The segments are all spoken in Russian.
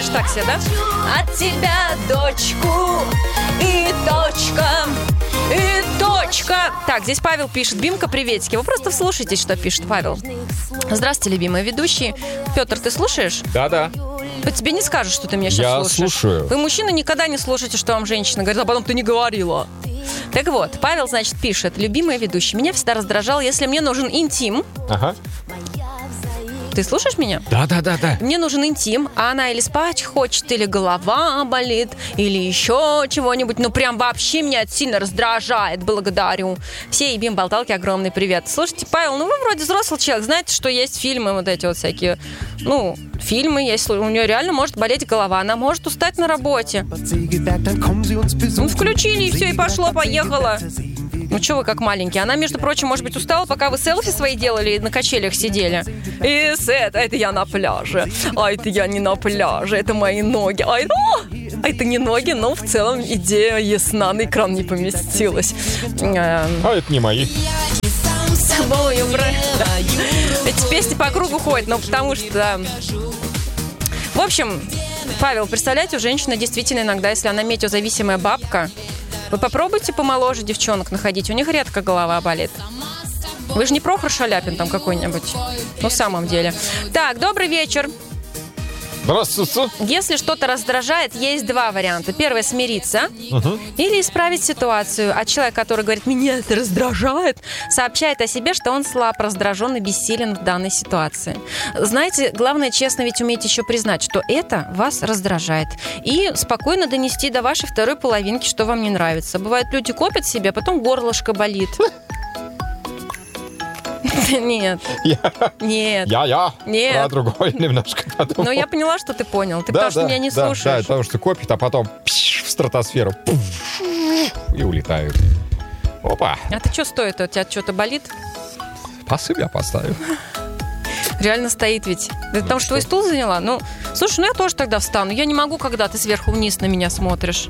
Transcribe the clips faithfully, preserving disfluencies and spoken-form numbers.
Конечно, так себе, да? От тебя дочку и точка, и точка. Так, здесь Павел пишет. Бимка, приветики. Вы просто вслушайтесь, что пишет Павел. Здравствуйте, любимые ведущие. Петр, ты слушаешь? Да-да. По тебе не скажешь, что ты меня сейчас Я слушаешь. слушаю. Вы, мужчины, никогда не слушаете, что вам женщина говорит, а потом ты не говорила. Так вот, Павел, значит, пишет. Любимые ведущие. Меня всегда раздражало, если мне нужен интим. Ага. Ты слушаешь меня? Да-да-да-да. Мне нужен интим, а она или спать хочет, или голова болит, или еще чего-нибудь. Ну, прям вообще меня это сильно раздражает. Благодарю. Всей бим-болталке огромный привет. Слушайте, Павел, ну вы вроде взрослый человек. Знаете, что есть фильмы вот эти вот всякие. Ну, фильмы, если у нее реально может болеть голова. Она может устать на работе. Ну, включили, и все, и пошло-поехало. Ну, что вы как маленькие? Она, между прочим, может быть, устала, пока вы селфи свои делали и на качелях сидели. И это, это я на пляже. А это я не на пляже, это мои ноги. А это, а это не ноги, но в целом идея ясна, на экран не поместилась. А это не мои. Эти песни по кругу ходят, но потому что... В общем, Павел, представляете, у женщины действительно иногда, если она метеозависимая бабка, вы попробуйте помоложе девчонок находить, у них редко голова болит. Вы же не Прохор Шаляпин там какой-нибудь. Ну, в самом деле. Так, добрый вечер. Здравствуйте. Если что-то раздражает, есть два варианта. Первое — смириться, угу. Или исправить ситуацию. А человек, который говорит, меня это раздражает, сообщает о себе, что он слаб, раздражен и бессилен в данной ситуации. Знаете, главное, честно ведь уметь еще признать, что это вас раздражает. И спокойно донести до вашей второй половинки, что вам не нравится. Бывает, люди копят себе, а потом горлышко болит. Нет. Я, Нет. Я, я. Нет. Про другой немножко подумал. Ну, я поняла, что ты понял. Ты да, потому что да, меня не да, слушаешь. Да, потому что копит, а потом пш, в стратосферу пуф, и улетают. Опа. А ты что стоит? У тебя что-то болит? Пасы я поставил. Реально стоит ведь. Это потому что твой стул заняла? Ну, слушай, ну я тоже тогда встану. Я не могу, когда ты сверху вниз на меня смотришь.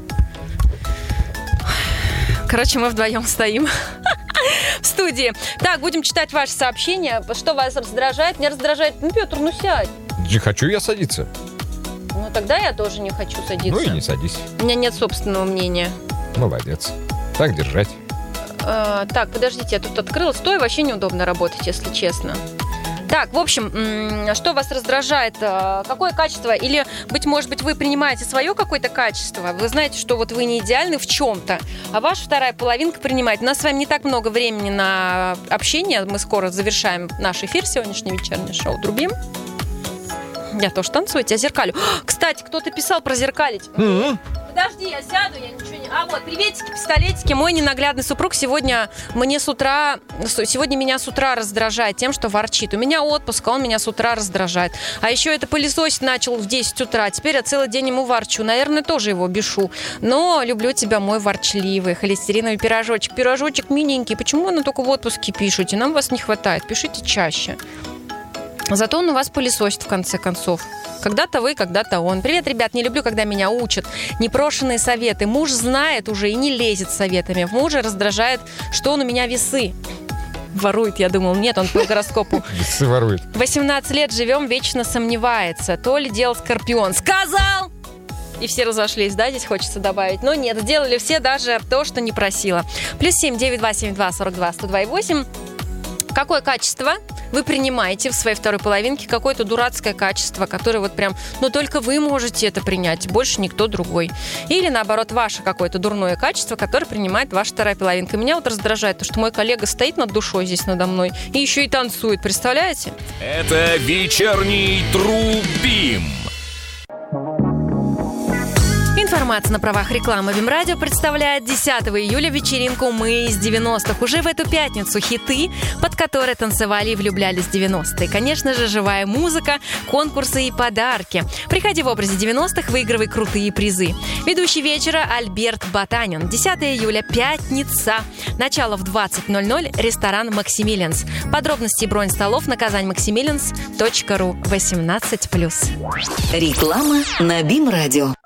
Короче, мы вдвоем стоим в студии. Так, будем читать ваши сообщения. Что вас раздражает? Меня раздражает. Ну, Петр, ну сядь. Не хочу я садиться. Ну, тогда я тоже не хочу садиться. Ну и не садись. У меня нет собственного мнения. Молодец. Так держать. А, так, подождите, я тут открыла. Стой, вообще неудобно работать, если честно. Так, в общем, что вас раздражает? Какое качество? Или, быть может быть, вы принимаете свое какое-то качество? Вы знаете, что вот вы не идеальны в чем-то, а ваша вторая половинка принимает. У нас с вами не так много времени на общение. Мы скоро завершаем наш эфир, сегодняшнее вечернее шоу «Друбим». Я тоже танцую, тебя зеркалю. Кстати, кто-то писал про зеркалить. Mm-hmm. Подожди, я сяду, я ничего не... А вот, приветики, пистолетики. Мой ненаглядный супруг сегодня мне с утра... Сегодня меня с утра раздражает тем, что ворчит. У меня отпуск, а он меня с утра раздражает. А еще это пылесосить начал в десять утра. Теперь я целый день ему ворчу. Наверное, тоже его бешу. Но люблю тебя, мой ворчливый. Холестериновый пирожочек. Пирожочек миленький. Почему вы только в отпуске пишете? Нам вас не хватает. Пишите чаще. Зато он у вас пылесосит, в конце концов. Когда-то вы, когда-то он. Привет, ребят, не люблю, когда меня учат. Непрошенные советы. Муж знает уже и не лезет с советами. В муже раздражает, что он у меня весы. Ворует, я думал. Нет, он по гороскопу. Весы ворует. восемнадцать лет живем, вечно сомневается. То ли дело Скорпион. Сказал! И все разошлись, да, здесь хочется добавить. Но нет, сделали все, даже то, что не просила. Плюс семь девять два семь два сорок два сто два и восемь. Какое качество вы принимаете в своей второй половинке? Какое-то дурацкое качество, которое вот прям, ну только вы можете это принять, больше никто другой. Или наоборот, ваше какое-то дурное качество, которое принимает ваша вторая половинка. Меня вот раздражает то, что мой коллега стоит над душой здесь надо мной и еще и танцует, представляете? Это вечерний Друбим. Информация на правах рекламы. Вимрадио представляет десятого июля вечеринку «Мы из девяностых». Уже в эту пятницу хиты, под которые танцевали и влюблялись в девяностые. Конечно же, живая музыка, конкурсы и подарки. Приходи в образе девяностых, выигрывай крутые призы. Ведущий вечера Альберт Батанин. десятого июля, пятница. Начало в двадцать ноль ноль. Ресторан «Максимилианс». Подробности и бронь столов на казань максимилианс точка ру. восемнадцать плюс. Реклама на Бим-радио.